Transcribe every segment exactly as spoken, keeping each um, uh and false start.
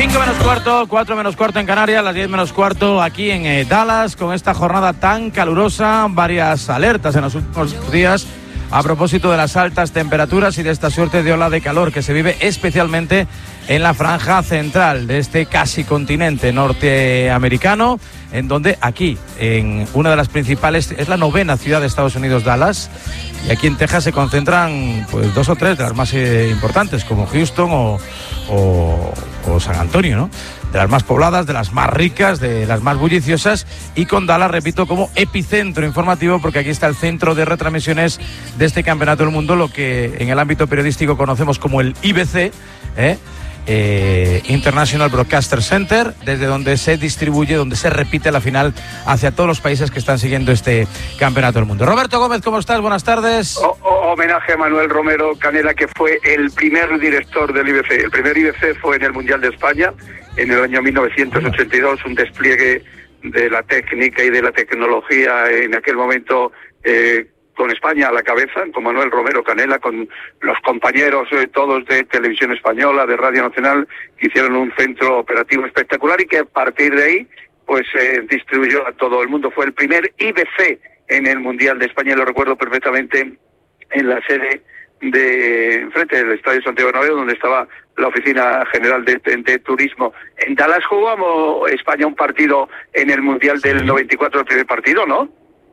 cinco menos cuarto, cuatro menos cuarto en Canarias, las diez menos cuarto aquí en eh, Dallas, con esta jornada tan calurosa, varias alertas en los últimos días a propósito de las altas temperaturas y de esta suerte de ola de calor que se vive especialmente en la franja central de este casi continente norteamericano, en donde aquí, en una de las principales, es la novena ciudad de Estados Unidos, Dallas, y aquí en Texas se concentran pues dos o tres de las más eh, importantes, como Houston o, o, o San Antonio, ¿no? De las más pobladas, de las más ricas, de las más bulliciosas, y con Dallas, repito, como epicentro informativo, porque aquí está el centro de retransmisiones de este Campeonato del Mundo, lo que en el ámbito periodístico conocemos como el I B C, ¿eh? Eh, International Broadcaster Center, desde donde se distribuye, donde se repite la final hacia todos los países que están siguiendo este Campeonato del Mundo. Roberto Gómez, ¿cómo estás? Buenas tardes. O, o, homenaje a Manuel Romero Canela, que fue el primer director del I B C. El primer I B C fue en el Mundial de España, en el año mil novecientos ochenta y dos, un despliegue de la técnica y de la tecnología en aquel momento, eh, con España a la cabeza, con Manuel Romero Canela, con los compañeros eh, todos de Televisión Española, de Radio Nacional, que hicieron un centro operativo espectacular y que a partir de ahí pues eh, distribuyó a todo el mundo. Fue el primer I B C en el Mundial de España, lo recuerdo perfectamente, en la sede de enfrente del Estadio Santiago Bernabéu, donde estaba la Oficina General de, de, de Turismo. En Dallas jugamos España un partido en el Mundial del noventa y cuatro, el primer partido, ¿no?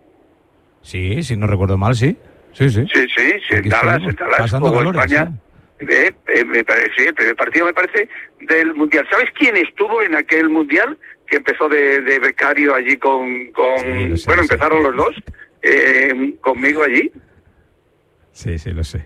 Sí, si no recuerdo mal, sí. Sí, sí. Sí, sí, sí, en Dallas, en Dallas jugó calores, España. Sí. Eh, eh, me parece, sí, el primer partido, me parece, del Mundial. ¿Sabes quién estuvo en aquel Mundial? Que empezó de, de becario allí con... con sí, sé, bueno, empezaron sé. los dos, eh, conmigo allí. Sí, sí, lo sé.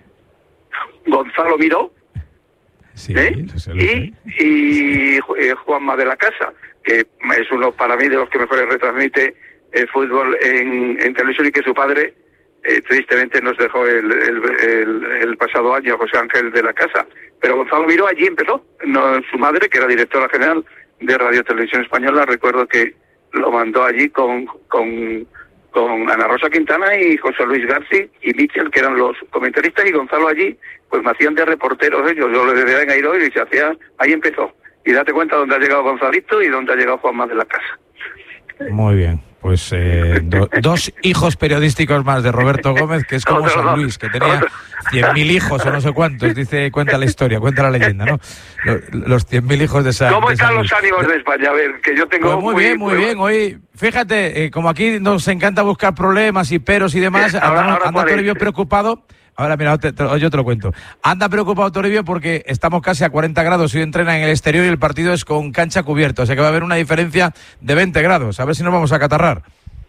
Gonzalo Miró. Sí, ¿eh? lo sé, lo y, sé. y eh, Juanma de la Casa, que es uno para mí de los que mejores retransmite el fútbol en, en televisión, y que su padre eh, tristemente nos dejó el, el, el, el pasado año, José Ángel de la Casa. Pero Gonzalo Miró allí empezó. No, su madre, que era directora general de Radio Televisión Española, recuerdo que lo mandó allí con, con, con Ana Rosa Quintana y José Luis García y Michel, que eran los comentaristas, y Gonzalo allí pues me hacían de reporteros ellos. Yo les veía en Airo y se hacía, ahí empezó. Y date cuenta dónde ha llegado Gonzalito y dónde ha llegado Juanma de la Casa. Muy bien. Pues eh, do, dos hijos periodísticos más de Roberto Gómez, que es como San Luis, que tenía cien mil hijos o no sé cuántos, dice, cuenta la historia, cuenta la leyenda, ¿no? Los, los cien mil hijos de San Luis. ¿Cómo están los ánimos de España? A ver, que yo tengo... Pues muy, muy bien, muy, muy bien. Hoy, fíjate, eh, como aquí nos encanta buscar problemas y peros y demás, ahora, anda, ahora anda Toribio preocupado. Ahora, mira, te, te, yo te lo cuento. Anda preocupado Toribio porque estamos casi a cuarenta grados. Hoy entrena en el exterior y el partido es con cancha cubierta. O sea que va a haber una diferencia de veinte grados. A ver si nos vamos a acatarrar.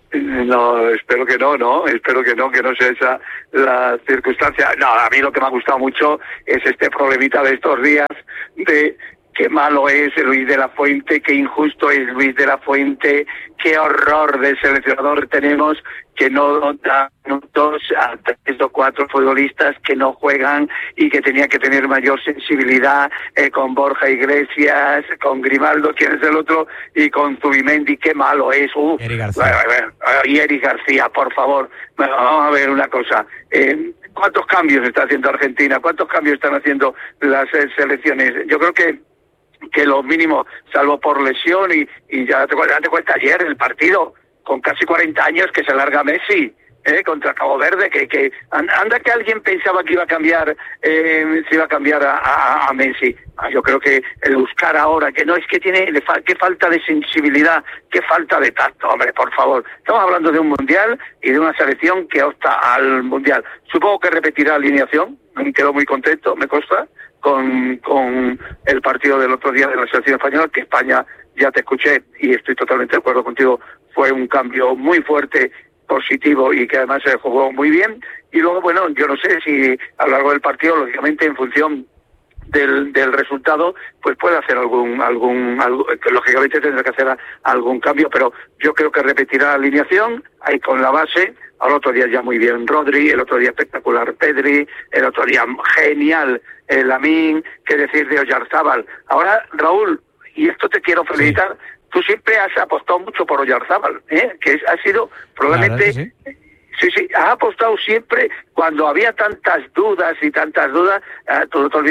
No, espero que no, no, espero que no, que no sea esa la circunstancia. No, a mí lo que me ha gustado mucho es este problemita de estos días de qué malo es Luis de la Fuente, qué injusto es Luis de la Fuente, qué horror de seleccionador tenemos, que no da minutos a tres o cuatro futbolistas que no juegan y que tenía que tener mayor sensibilidad eh, con Borja Iglesias, con Grimaldo, quien es el otro, y con Zubimendi. Qué malo es. Uh, Eric García. Y Eric García, por favor. Bueno, vamos a ver una cosa. Eh, ¿Cuántos cambios está haciendo Argentina? ¿Cuántos cambios están haciendo las eh, selecciones? Yo creo que que lo mínimo, salvo por lesión, y, y ya te, ya te cuenta ayer el partido, con casi cuarenta años, que se larga Messi, ¿eh? Contra Cabo Verde, que, que anda que alguien pensaba que iba a cambiar, eh, se iba a cambiar a, a, a Messi. Ah, yo creo que el buscar ahora, que no es que tiene, le fa, qué falta de sensibilidad, qué falta de tacto, hombre, por favor. Estamos hablando de un mundial y de una selección que opta al mundial. Supongo que repetirá alineación, me quedo muy contento, me consta, con, con el partido del otro día de la selección española, que España, ya te escuché y estoy totalmente de acuerdo contigo, fue un cambio muy fuerte, positivo, y que además se jugó muy bien. Y luego, bueno, yo no sé si a lo largo del partido, lógicamente en función del, del resultado, pues puede hacer algún, algún, algún, lógicamente tendrá que hacer algún cambio, pero yo creo que repetirá la alineación, ahí con la base. Al otro día ya muy bien Rodri, el otro día espectacular Pedri, el otro día genial el Lamine, qué decir de Oyarzábal. Ahora, Raúl, y esto te quiero felicitar, sí. Tú siempre has apostado mucho por Oyarzábal, ¿eh? Que es, ha sido probablemente... Sí. Sí, sí, has apostado siempre, cuando había tantas dudas y tantas dudas, eh, tú no te olvides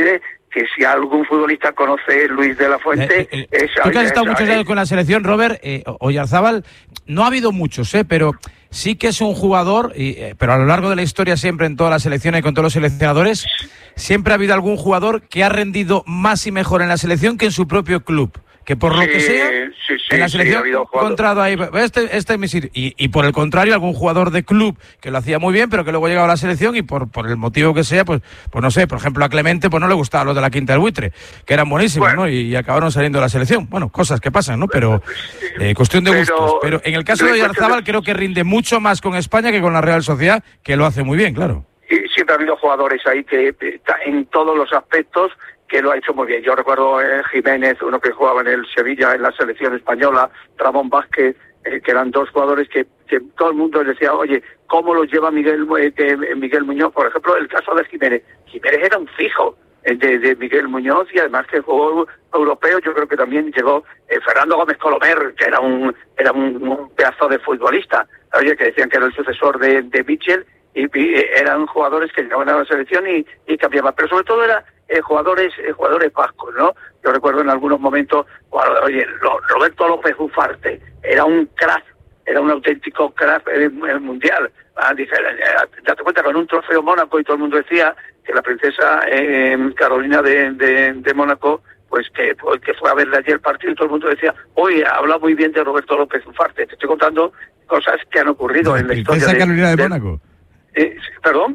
que si algún futbolista conoce Luis de la Fuente... Eh, eh, es, tú que has estado muchos años con la selección, Robert, eh, Oyarzábal, no ha habido muchos, eh, pero sí que es un jugador, y, eh, pero a lo largo de la historia siempre en todas las selecciones y con todos los seleccionadores, siempre ha habido algún jugador que ha rendido más y mejor en la selección que en su propio club. Que por lo sí, que sea, sí, sí, en la selección sí, he encontrado ahí, este, este es mi sitio. Y, y por el contrario, algún jugador de club que lo hacía muy bien, pero que luego llegaba a la selección y por, por el motivo que sea, pues, pues no sé, por ejemplo a Clemente pues no le gustaba los de la Quinta del Buitre, que eran buenísimos, bueno, ¿no? Y, y acabaron saliendo de la selección. Bueno, cosas que pasan, ¿no? Pero eh, cuestión de gustos. Pero, pero en el caso de Oyarzábal creo que rinde mucho más con España que con la Real Sociedad, que lo hace muy bien, claro. Y siempre ha habido jugadores ahí que en todos los aspectos que lo ha hecho muy bien. Yo recuerdo eh, Jiménez, uno que jugaba en el Sevilla, en la selección española, Ramón Vázquez, eh, que eran dos jugadores que, que todo el mundo decía, oye, ¿cómo los lleva Miguel eh, que, Miguel Muñoz? Por ejemplo, el caso de Jiménez. Jiménez era un fijo eh, de, de Miguel Muñoz y además que jugó europeo. Yo creo que también llegó eh, Fernando Gómez Colomer, que era un era un, un pedazo de futbolista, oye, que decían que era el sucesor de, de Mitchell, y, y eh, eran jugadores que llegaban a la selección y, y cambiaban. Pero sobre todo era Eh, jugadores eh, jugadores vascos, ¿no? Yo recuerdo en algunos momentos, bueno, oye, Roberto López Ufarte era un crack, era un auténtico crack en el mundial. Ah, dice, eh, date cuenta, con un trofeo Mónaco, y todo el mundo decía que la princesa eh, Carolina de, de, de Mónaco, pues que, pues que fue a verle ayer el partido y todo el mundo decía, oye, habla muy bien de Roberto López Ufarte. Te estoy contando cosas que han ocurrido en la historia de... ¿La princesa Carolina de, de Mónaco? Eh, ¿Perdón?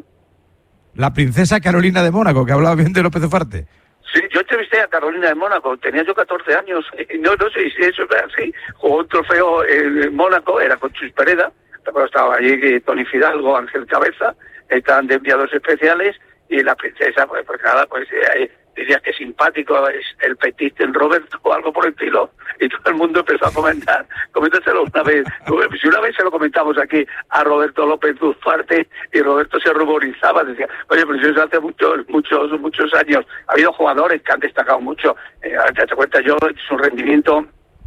La princesa Carolina de Mónaco, que hablaba bien de López Ufarte. Sí, yo entrevisté a Carolina de Mónaco, tenía yo catorce años, no no sé si eso es así, jugó un trofeo en Mónaco, era con Chus Pereda, recuerdo estaba allí Tony Fidalgo, Ángel Cabeza, estaban de enviados especiales, y la princesa, pues, pues nada, pues eh, diría que simpático es el petit en Roberto o algo por el estilo, y todo el mundo empezó a comentar, coméntaselo una vez, si una vez se lo comentamos aquí a Roberto López Ufarte y Roberto se ruborizaba, decía, oye, pero eso hace muchos, muchos, muchos años, ha habido jugadores que han destacado mucho, eh, te das cuenta yo, su rendimiento,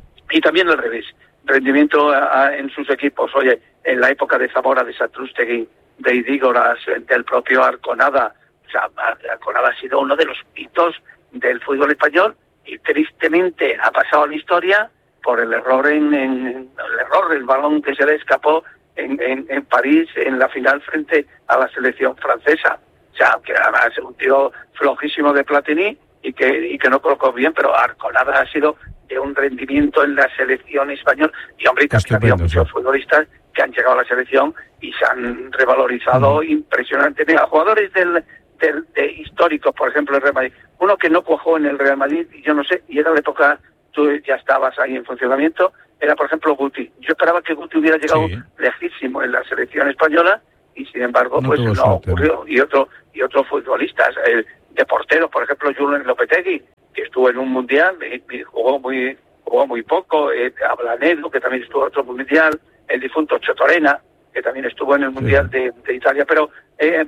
y también al revés, rendimiento a, a, en sus equipos, oye, en la época de Zamora, de Satrústegui, de Idígoras, del propio Arconada. O sea, Arconada ha sido uno de los hitos del fútbol español y tristemente ha pasado a la historia por el error en, en el error del balón que se le escapó en, en, en París en la final frente a la selección francesa. O sea, que además es un tiro flojísimo de Platini y que y que no colocó bien, pero Arconada ha sido de un rendimiento en la selección española y hombre, también ha habido muchos sí. futbolistas que han llegado a la selección y se han revalorizado mm. impresionantemente. A jugadores del De, de históricos, por ejemplo, el Real Madrid. Uno que no cuajó en el Real Madrid, y yo no sé, y era la época, tú ya estabas ahí en funcionamiento, era, por ejemplo, Guti. Yo esperaba que Guti hubiera llegado sí. lejísimo en la selección española, y sin embargo, no pues no suerte. ocurrió. Y otro y otros futbolistas, el de porteros, por ejemplo, Julen Lopetegui, que estuvo en un mundial, y, y jugó muy jugó muy poco, eh, Ablanedo, que también estuvo en otro mundial, el difunto Chotorena, que también estuvo en el mundial sí. de, de Italia, pero... Eh,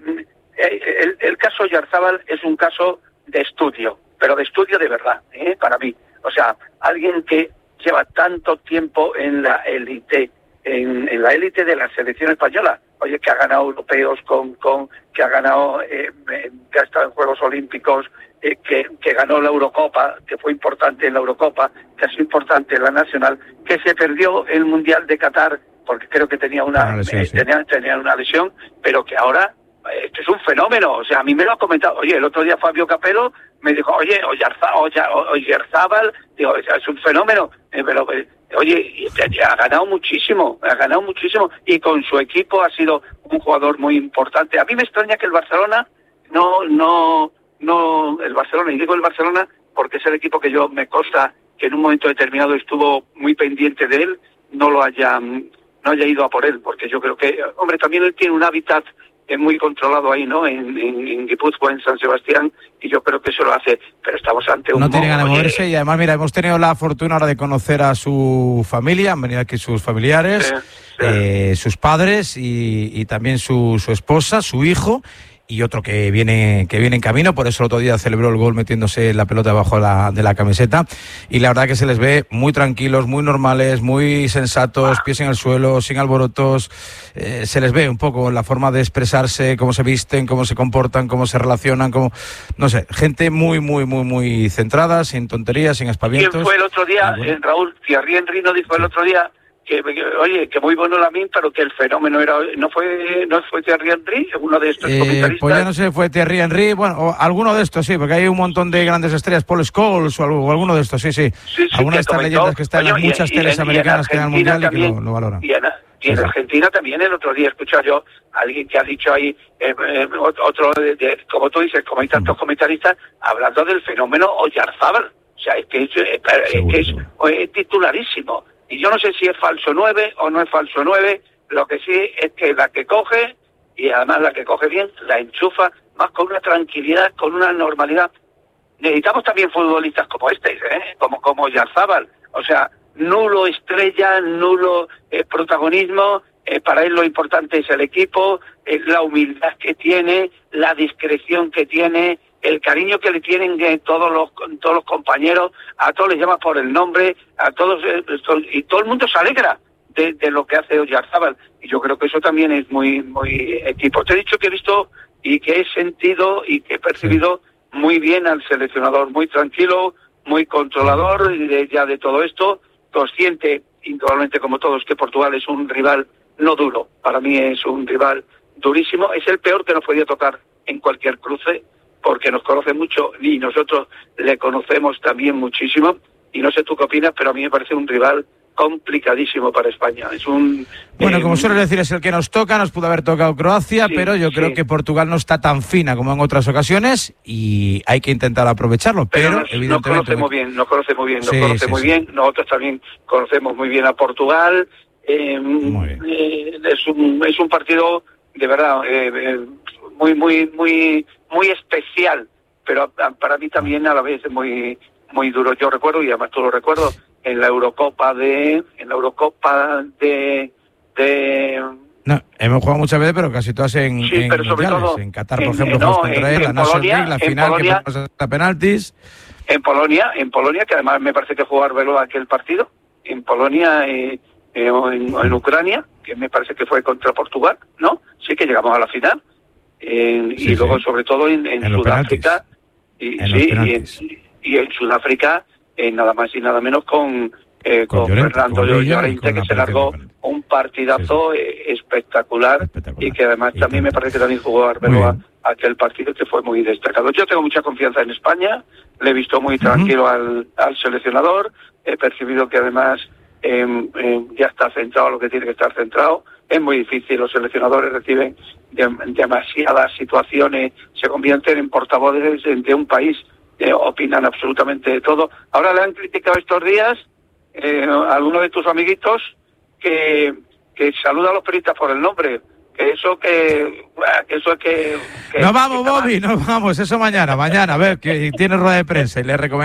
El, el caso Oyarzábal es un caso de estudio, pero de estudio de verdad, ¿eh? Para mí. O sea, alguien que lleva tanto tiempo en la élite, en, en la élite de la selección española. Oye, que ha ganado europeos, con, con que ha ganado, eh, que ha estado en Juegos Olímpicos, eh, que, que ganó la Eurocopa, que fue importante en la Eurocopa, que ha sido importante en la Nacional, que se perdió el Mundial de Qatar, porque creo que tenía una, una lesión, eh, sí. tenía, tenía una lesión, pero que ahora... Esto es un fenómeno, o sea, a mí me lo ha comentado. Oye, el otro día Fabio Capello me dijo, oye, Oyarzábal, digo, es un fenómeno, eh, pero, eh, oye, ha ganado muchísimo, ha ganado muchísimo, y con su equipo ha sido un jugador muy importante. A mí me extraña que el Barcelona, no, no, no, el Barcelona, y digo el Barcelona porque es el equipo que yo me consta que en un momento determinado estuvo muy pendiente de él, no lo haya, no haya ido a por él, porque yo creo que, hombre, también él tiene un hábitat es muy controlado ahí, ¿no? En, en, en Guipúzcoa, en San Sebastián, y yo creo que eso lo hace, pero estamos ante un... No tiene ganas de moverse, y además, mira, hemos tenido la fortuna ahora de conocer a su familia, han venido aquí sus familiares, sí, sí. Eh, sus padres y, y también su, su esposa, su hijo, y otro que viene que viene en camino, por eso el otro día celebró el gol metiéndose la pelota debajo de la, de la camiseta, y la verdad que se les ve muy tranquilos, muy normales, muy sensatos, pies en el suelo, sin alborotos, eh, se les ve un poco la forma de expresarse, cómo se visten, cómo se comportan, cómo se relacionan, cómo, no sé, gente muy, muy, muy, muy centrada, sin tonterías, sin aspavientos. ¿Quién fue el otro día, bueno. eh, Raúl? Thierry Henry nos dijo el otro día que, que, oye, que muy bueno Lamine, pero que el fenómeno era, no fue no fue Thierry Henry, uno de estos eh, comentaristas. Pues ya no sé, fue Thierry Henry, bueno, o alguno de estos, sí, porque hay un montón de grandes estrellas, Paul Scholes o, algo, o alguno de estos, sí, sí. sí, sí Algunas de estas comentó, leyendas que están en muchas y, teles y, americanas y que dan el mundial también, y que lo, lo valoran. Y en, y en sí, Argentina sí. también el otro día escuché yo a alguien que ha dicho ahí, eh, eh, otro, de, de, como tú dices, como hay tantos mm. comentaristas, hablando del fenómeno Oyarzábal. O sea, es que es, es, es, que es, es titularísimo. Y yo no sé si es falso nueve o no es falso nueve, lo que sí es que la que coge, y además la que coge bien, la enchufa más con una tranquilidad, con una normalidad. Necesitamos también futbolistas como este, ¿eh? como como Oyarzábal. O sea, nulo estrella, nulo eh, protagonismo, eh, para él lo importante es el equipo, es la humildad que tiene, la discreción que tiene, el cariño que le tienen eh, todos los todos los compañeros, a todos les llama por el nombre, a todos eh, y todo el mundo se alegra de, de lo que hace Oyarzábal, y yo creo que eso también es muy muy equipo. Te he dicho que he visto y que he sentido y que he percibido muy bien al seleccionador, muy tranquilo, muy controlador de, ya de todo esto, consciente, indudablemente como todos, que Portugal es un rival no duro, para mí es un rival durísimo, es el peor que nos podía tocar en cualquier cruce, porque nos conoce mucho y nosotros le conocemos también muchísimo, y no sé tú qué opinas, pero a mí me parece un rival complicadísimo para España. Es un Bueno, eh, como suele decir, es el que nos toca, nos pudo haber tocado Croacia, sí, pero yo sí. creo que Portugal no está tan fina como en otras ocasiones y hay que intentar aprovecharlo, pero, pero nos, evidentemente... Nos conoce muy bien, nos conoce muy bien, nos sí, conoce sí, muy sí. bien, nosotros también conocemos muy bien a Portugal, eh, eh, es, un, es un partido de verdad eh, eh, muy, muy, muy, muy especial, pero para mí también a la vez es muy, muy duro. Yo recuerdo, y además tú lo recuerdo, en la Eurocopa de, en la Eurocopa de, de no, hemos jugado muchas veces, pero casi todas en, sí, en pero sobre todo, en Qatar, por en, ejemplo, no, contra en, él, en la Nations Polonia, League, la en final Polonia, que pasa a penaltis. En Polonia, en Polonia, que además me parece que jugó Arbeloa aquel partido, en Polonia eh, eh, o en, en Ucrania, que me parece que fue contra Portugal, ¿no? Sí que llegamos a la final. En, sí, y luego sí. sobre todo en, en, en Sudáfrica y, en sí, y, en, y en Sudáfrica eh, nada más y nada menos con eh, con, con Llorente, Fernando con Llorente, que se largó un partidazo sí, sí. Eh, espectacular, espectacular y que además y también tanto. me parece que también jugó Arbeloa aquel partido, que fue muy destacado. Yo tengo mucha confianza en España, le he visto muy tranquilo uh-huh. al, al seleccionador, he percibido que además eh, eh, ya está centrado lo que tiene que estar centrado. Es muy difícil, los seleccionadores reciben de, demasiadas situaciones, se convierten en portavoces de, de un país, eh, opinan absolutamente de todo. Ahora le han criticado estos días eh, a alguno de tus amiguitos que, que saluda a los periodistas por el nombre, que eso que, que eso es que... que nos vamos, que Bobby, nos vamos, eso mañana, mañana, a ver, que tiene rueda de prensa y le recomiendo